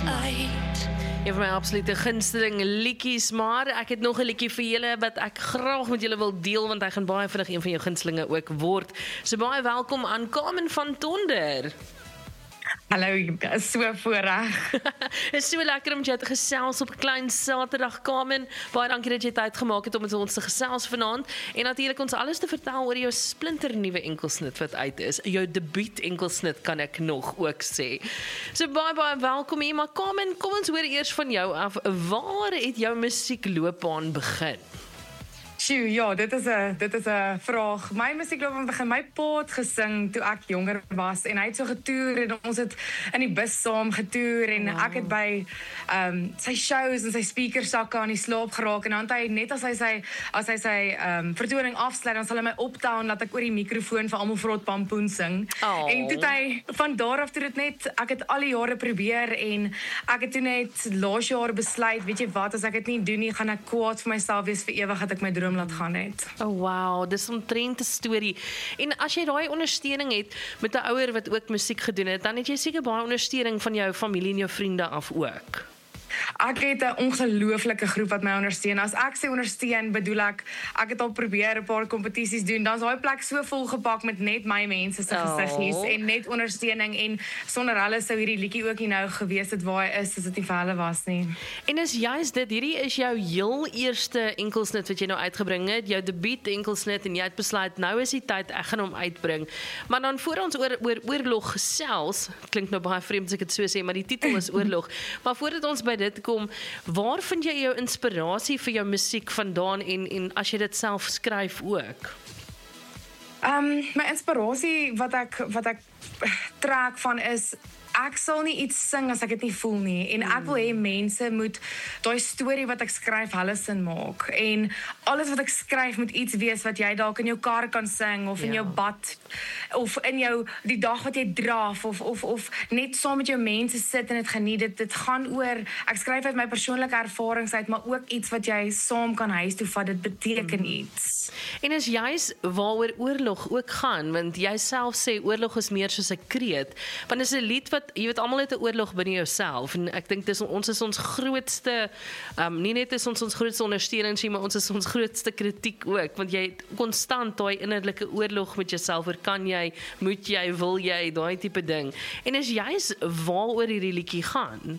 uit. Een van my absolute gunsteling liedjies, maar ek het nog 'n liedjie vir julle wat ek graag met julle wil deel, want hy gaan baie vinnig een van jou gunstelinge ook word. So baie welkom aan Carmen van Tonder. Hallo, so voorreg. Is so lekker om jy te gesels op 'n klein Saterdag, Carmen. Baie dankie dat jy tyd gemaak het om met ons te gesels vanaand en natuurlik ons alles te vertel oor jou splinternuwe enkelsnit wat uit is. Jou debuut enkelsnit kan ek nog ook sê. So baie welkom hier, maar Carmen, kom ons hoor eers van jou af. Waar het jou musiekloopbaan begin? Sjoe, ja, dit is 'n vraag. My musiekloopbaan begin, my pa het gesing toe ek jonger was en hy het so getoer en ons het in die bus saam getoer en ek het by sy shows en sy speakersakke aan die slaap geraak en dan het hy net as hy sy vertoning afsluit, dan sal hy my optel en laat ek oor die mikrofoon vir almal vrot pampoen sing. En toe het hy van daar af toe dit net, ek het al die jare probeer en ek het toe net laas jaar besluit, weet jy wat, as ek dit nie doen nie, gaan ek kwaad vir myself wees vir ewig dat ek my droom laat gaan het. Oh wow, dis omtrent 'n storie. En as jy daai ondersteuning het met 'n ouer wat ook musiek gedoen het, dan het jy seker baie ondersteuning van jou familie en jou vriende af ook. Ek het 'n ongelooflike groep wat my ondersteun. As ek sê ondersteun, bedoel ek het al probeer 'n paar kompetisies doen. Dan is daai plek so volgepak met net my mense se gesiggies en net ondersteuning en sonder hulle sou hierdie liedjie ook nie nou gewees het waar hy is as dit nie vir hulle was nie. En is juist dit, hierdie is jou heel eerste enkelsnit wat jy nou uitgebring het, jou debuut enkelsnit en jy het besluit nou is die tyd, ek gaan hom uitbring. Maar dan voor ons oor oorlog gesels, klink nou baie vreemd as ek dit so sê, maar die titel is oorlog. Maar voordat ons by dit kom, waar vind jy jou inspirasie vir jou musiek vandaan en as jy dit self skryf ook? My inspirasie wat ek trek van is, ek sal nie iets sing as ek dit nie voel nie en ek wil hê mense moet daai storie wat ek skryf hulle sin maak en alles wat ek skryf moet iets wees wat jy dalk in jou kar kan sing of in jou bad of in jou die dag wat jy draf of net saam met jou mense sit en dit geniet. Dit gaan oor, ek skryf uit my persoonlike ervarings uit, maar ook iets wat jy saam kan huis toe vat, dit beteken iets. En is juist waaroor oorlog ook gaan, want jy self sê oorlog is meer soos 'n kreet, want is 'n lied wat, jy weet, almal het 'n oorlog binne jouself en ek dink ons is ons grootste, nie net is ons grootste ondersteuning nie, maar ons is ons grootste kritiek ook, want jy het konstant daai innerlike oorlog met jouself, kan jy, moet jy, wil jy, daai tipe ding. En is juist waaroor hierdie liedjie gaan?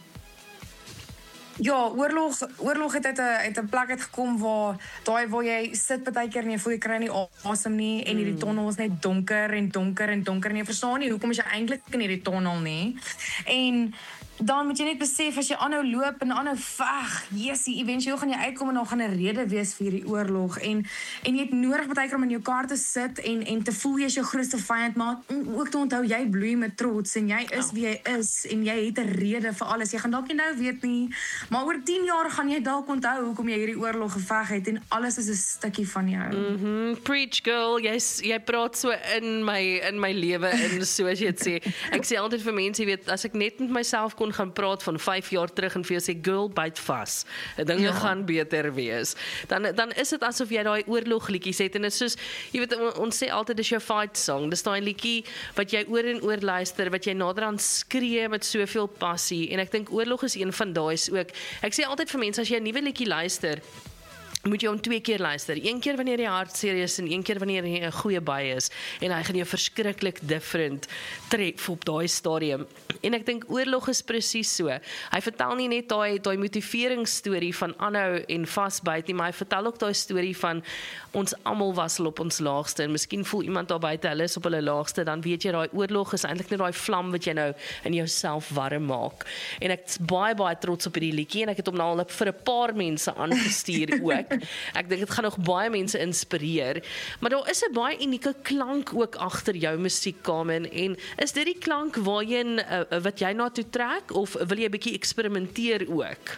Ja, oorlog het uit 'n plek uitgekom waar jy sit partykeer en jy voel jy kry nie asem nie en hierdie tonnel is net donker en jy verstaan nie hoekom is jy eintlik in hierdie tonnel nie. En dan moet jy net besef as jy aanhou loop en aanhou veg, Jessie, eventueel gaan jy uitkom en dan gaan 'n rede wees vir hierdie oorlog en jy het nodig partykeer om in jou kar te sit en te voel jy is jou grootste vyand, maar ook te onthou jy bloei met trots en jy is wie jy is en jy het 'n rede vir alles. Jy gaan dalk nie nou weet nie, maar oor 10 jaar gaan jy dalk onthou hoekom jy hierdie oorlog geveg het en alles is 'n stukkie van jou. Preach girl, jy praat so in my lewe en soos jy dit sê. Ek sê altyd vir mense, jy weet, as ek net met myself kon gaan praat van 5 jaar terug en vir jou sê, girl, byt vas, dinge gaan beter wees, dan is dit asof jy daai oorlogliedjies het, en dit is soos, jy weet, ons sê altyd, dis jou fight song, dis daai liedjie wat jy oor en oor luister, wat jy nader aan skree met soveel passie, en ek dink oorlog is een van daai ook. Ek sê altyd vir mense, as jy 'n nuwe liedjie luister, moet jy hom 2 keer luister. 1 keer wanneer jy hartseer is en 1 keer wanneer jy 'n goeie by is. En hy gaan jou verskriklik different tref op daai stadium. En ek dink oorlog is presies so. Hy vertel nie net daai motiveringsstorie van aanhou en vasbyt nie, maar hy vertel ook daai storie van ons almal was al op ons laagste en miskien voel iemand daar buite hulle is op hulle laagste, dan weet jy daai oorlog is eintlik net daai vlam wat jy nou in jouself warm maak. En ek is baie trots op hierdie liedjie en ek het hom nou al vir 'n paar mense aangestuur ook. Ek dink dit gaan nog baie mense inspireer, maar daar is 'n baie unieke klank ook agter jou musiek, Carmen, en is dit die klank waarheen wat jy na toe trek, of wil jy 'n bietjie eksperimenteer ook?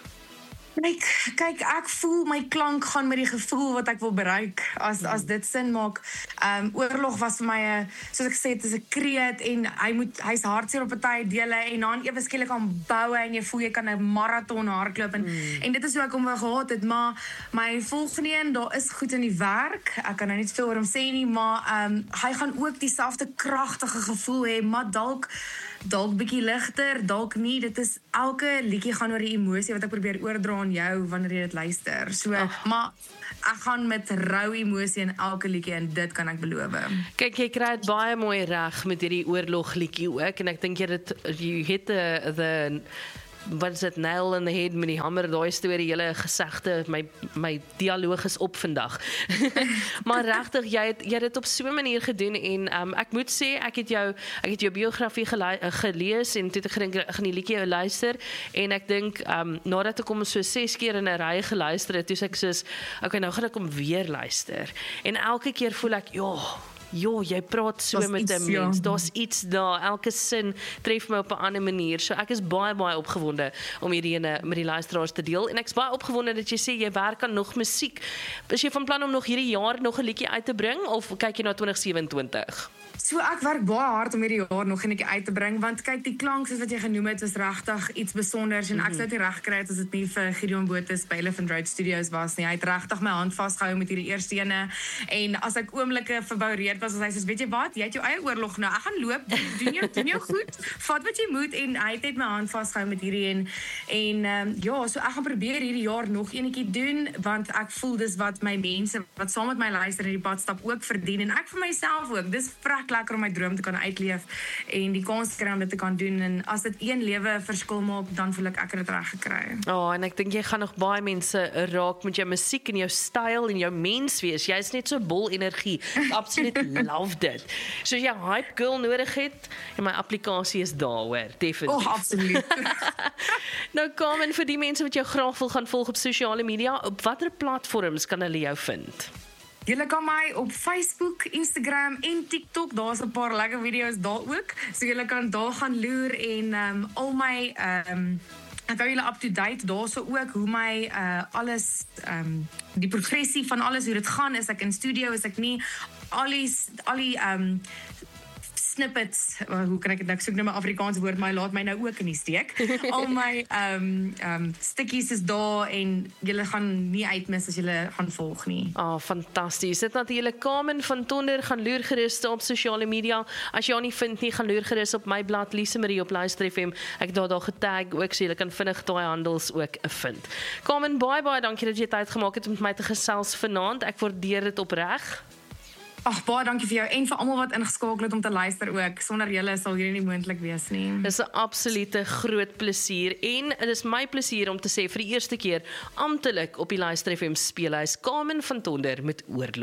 Kyk, ek voel my klank gaan met die gevoel wat ek wil bereik, as dit sin maak. Oorlog was vir my, soos ek sê, dit is 'n kreet en hy's hartseer op party dele en dan ewe skielik aan boue en jy voel jy kan 'n marathon hardloop en dit is hoe ek hom gehad het, maar my volgende een, daar is goed in die werk. Ek kan nou nie veel oor hom sê nie, maar hy gaan ook dieselfde kragtige gevoel hê, maar dalk dalk bietjie ligter, dalk nie. Dit is elke liedjie gaan oor die emosie wat ek probeer oordra aan jou wanneer jy dit luister. So, maar ek gaan met rou emosie in elke liedjie en dit kan ek beloof. Kyk, jy kry dit baie mooi reg met hierdie oorlogliedjie ook en ek dink you hit the wat is dit, nail in the head met die hamer, daai storie, hele gesegde, my dialoog is op vandag. Maar regtig, jy het dit op so 'n manier gedoen en ek moet sê, ek het jou biografie gelees en toe het ek gedink, ek gaan die liedjie luister en ek dink, nadat ek hom so 6 keer in 'n ry geluister het, toe sê ek soos, okay, nou gaan ek hom weer luister. En elke keer voel ek, jy praat so met 'n mens, daar's iets daar, elke sin tref my op 'n ander manier, so ek is baie opgewonde om hierdie ene met die luisteraars te deel, en ek is baie opgewonde dat jy sê, jy werk aan nog musiek. Is jy van plan om nog hierdie jaar nog 'n liedjie uit te bring, of kyk jy na 2027? So ek werk baie hard om hierdie jaar nog 'n liedjie uit te bring, want kyk, die klank soos wat jy genoem het, was regtig iets besonders en ek sou dit nie reg gekry het as dit nie vir Gideon Botes by Elephant Road Studios was nie. Hy het regtig my hand vasgehou met hierdie eerste ene en as ek oomblikke verboureerd was, hy sê, weet jy wat, jy het jou eie oorlog nou, ek gaan loop, doen jou goed, vat wat jy moet, en hy het net my hand vasgehou met hierdie en so ek gaan probeer hierdie jaar nog enetjie doen, want ek voel dis wat my mense wat saam met my luister in die pad stap ook verdien, en ek vir myself ook, dis lekker om my droom te kan uitleef en die kans kry om dit te kan doen, en as dit een lewe verskil maak, dan voel ek het dit reg gekry. En ek dink jy gaan nog baie mense raak met jou musiek en jou styl en jou menswees. Jy is net so bol energie. Ek absoluut love dit. So jy hype girl nodig het, en my applikasie is daar, hoor, definitief. Absoluut. Nou Carmen, vir die mense wat jou graag wil gaan volg op sosiale media, op watter platforms kan hulle jou vind? Julle kan my op Facebook, Instagram en TikTok, daar's 'n paar lekker video's daar ook, so julle kan daar gaan loer en al my ek hou julle up to date daarso ook hoe my alles die progressie van alles hoe dit gaan, is ek in studio, is ek nie, al die snippets, hoe kan ek dit nou, ek soek nou my Afrikaanse woord, maar laat my nou ook in die steek. Al my stukkies is daar en julle gaan nie uitmis as julle gaan volg nie. Fantasties. Dit natuurlik Carmen van Tonder, gaan loer gerus op sosiale media. As jy haar nie vind nie, gaan loer gerus op my blad Lise Marie op Luister FM. Ek het daar getag ook, so julle kan vinnig daai handels ook vind. Carmen, baie dankie dat jy tyd gemaak het om met my te gesels vanaand. Ek waardeer dit opreg. Baie dankie vir jou en vir almal wat ingeskakel het om te luister ook. Sonder julle sal hierdie nie moontlik wees nie. Dis 'n absolute groot plesier en dit is my plesier om te sê vir die eerste keer amptelik op die Luister FM speelhuis Carmen van Tonder met Oorlog.